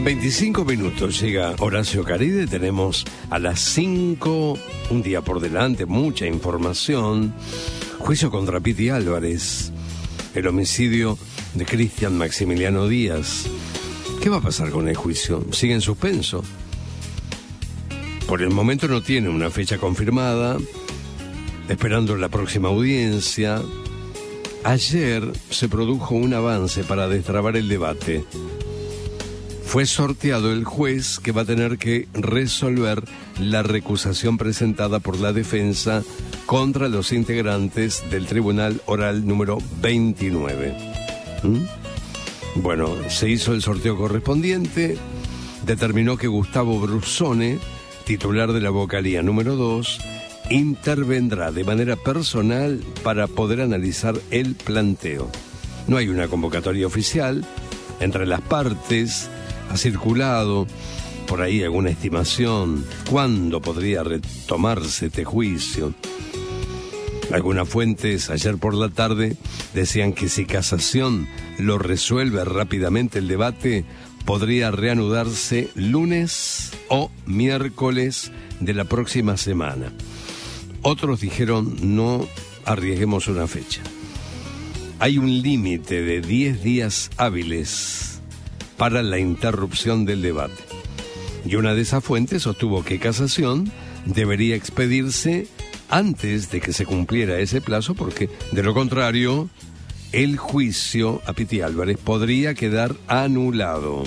25 minutos llega Horacio Caride, tenemos a las 5, un día por delante, mucha información. Juicio contra Piti Álvarez, el homicidio de Cristian Maximiliano Díaz. ¿Qué va a pasar con el juicio? Sigue en suspenso. Por el momento no tiene una fecha confirmada, esperando la próxima audiencia. Ayer se produjo un avance para destrabar el debate. Fue sorteado el juez que va a tener que resolver la recusación presentada por la defensa contra los integrantes del Tribunal Oral número 29. Bueno, se hizo el sorteo correspondiente, determinó que Gustavo Brusone, titular de la vocalía número 2, intervendrá de manera personal para poder analizar el planteo. No hay una convocatoria oficial entre las partes. Ha circulado por ahí alguna estimación cuándo podría retomarse este juicio. Algunas fuentes ayer por la tarde decían que si Casación lo resuelve rápidamente el debate, podría reanudarse lunes o miércoles de la próxima semana. Otros dijeron no arriesguemos una fecha. Hay un límite de 10 días hábiles para la interrupción del debate. Y una de esas fuentes sostuvo que Casación debería expedirse antes de que se cumpliera ese plazo, porque de lo contrario, el juicio a Piti Álvarez podría quedar anulado.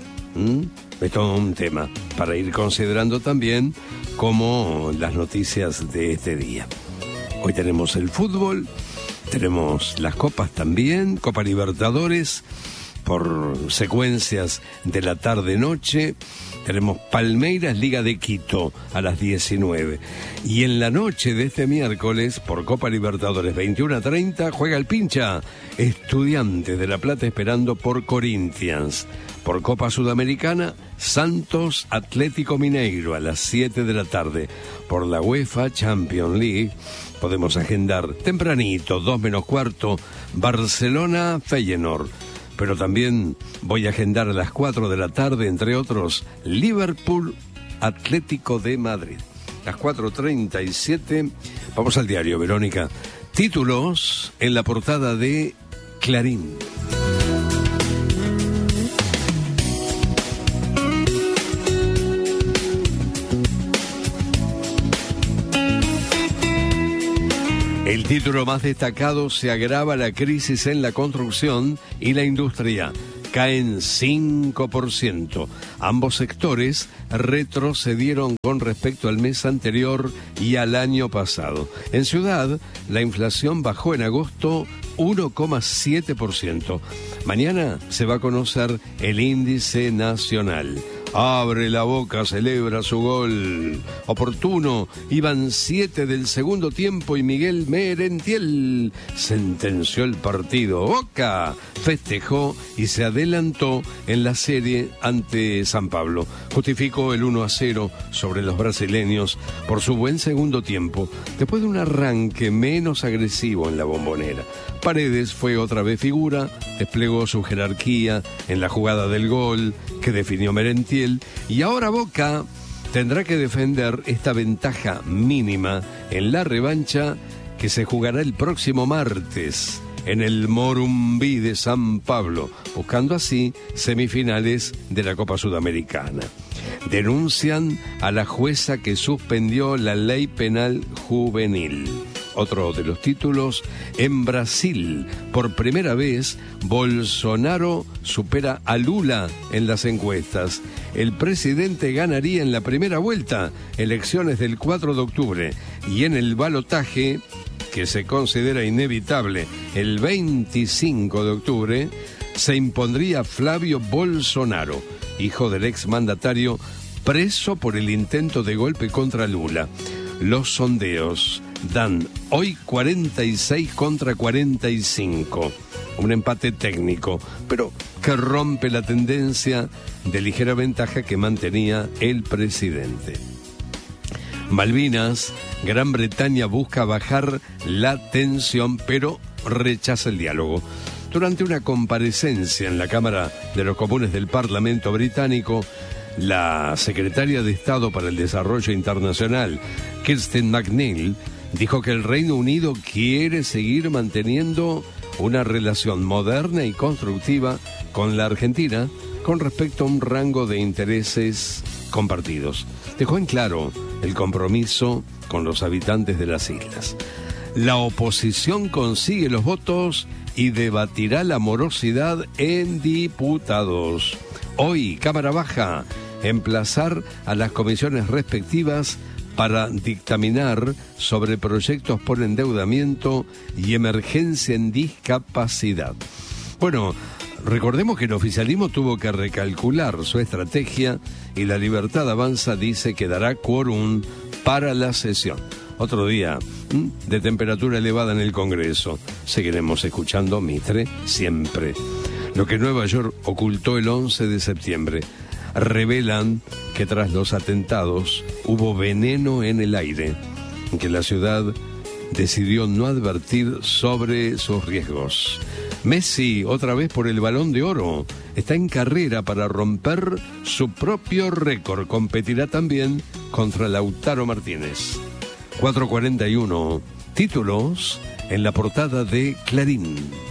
Es todo un tema para ir considerando también como las noticias de este día. Hoy tenemos el fútbol, tenemos las copas también, Copa Libertadores, por secuencias de la tarde-noche. Tenemos Palmeiras, Liga de Quito, a las 19. Y en la noche de este miércoles, por Copa Libertadores 21:30, juega el Pincha, Estudiantes de La Plata esperando por Corinthians. Por Copa Sudamericana, Santos Atlético Mineiro, a las 7 de la tarde. Por la UEFA Champions League, podemos agendar tempranito, 2 menos cuarto, Barcelona Feyenoord. Pero también voy a agendar a las 4 de la tarde, entre otros, Liverpool Atlético de Madrid. Las 4:37, vamos al diario, Verónica. Títulos en la portada de Clarín. El título más destacado: se agrava la crisis en la construcción y la industria. Caen 5%. Ambos sectores retrocedieron con respecto al mes anterior y al año pasado. En Ciudad, la inflación bajó en agosto 1,7%. Mañana se va a conocer el índice nacional. Abre la boca, celebra su gol oportuno. Iban 7 del segundo tiempo y Miguel Merentiel sentenció el partido. Boca festejó y se adelantó en la serie ante San Pablo. Justificó el 1-0 sobre los brasileños por su buen segundo tiempo, después de un arranque menos agresivo en la Bombonera. Paredes fue otra vez figura, desplegó su jerarquía en la jugada del gol que definió Merentiel, y ahora Boca tendrá que defender esta ventaja mínima en la revancha que se jugará el próximo martes en el Morumbí de San Pablo, buscando así semifinales de la Copa Sudamericana. Denuncian a la jueza que suspendió la ley penal juvenil. Otro de los títulos: en Brasil, por primera vez, Bolsonaro supera a Lula en las encuestas. El presidente ganaría en la primera vuelta, elecciones del 4 de octubre, y en el balotaje, que se considera inevitable, el 25 de octubre, se impondría Flavio Bolsonaro, hijo del exmandatario, preso por el intento de golpe contra Lula. Los sondeos dan hoy 46 contra 45. Un empate técnico, pero que rompe la tendencia de ligera ventaja que mantenía el presidente. Malvinas, Gran Bretaña busca bajar la tensión, pero rechaza el diálogo. Durante una comparecencia en la Cámara de los Comunes del Parlamento británico, la secretaria de Estado para el Desarrollo Internacional, Kirsten McNeil, dijo que el Reino Unido quiere seguir manteniendo una relación moderna y constructiva con la Argentina con respecto a un rango de intereses compartidos. Dejó en claro el compromiso con los habitantes de las islas. La oposición consigue los votos y debatirá la morosidad en diputados. Hoy, Cámara Baja, emplazar a las comisiones respectivas para dictaminar sobre proyectos por endeudamiento y emergencia en discapacidad. Bueno, recordemos que el oficialismo tuvo que recalcular su estrategia y la Libertad Avanza dice que dará quórum para la sesión. Otro día de temperatura elevada en el Congreso. Seguiremos escuchando Mitre siempre. Lo que Nueva York ocultó el 11 de septiembre. Revelan que tras los atentados hubo veneno en el aire, que la ciudad decidió no advertir sobre sus riesgos. Messi, otra vez por el Balón de Oro, está en carrera para romper su propio récord. Competirá también contra Lautaro Martínez. 4:41, títulos en la portada de Clarín.